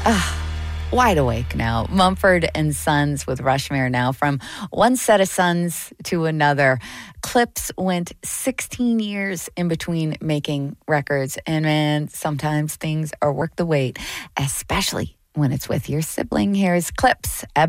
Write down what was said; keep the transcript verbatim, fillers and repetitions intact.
Wide awake now. Mumford and Sons with Rushmere now. From one set of sons to another. Clips went sixteen years in between making records. And man, sometimes things are worth the wait, especially when it's with your sibling. Here's Clips.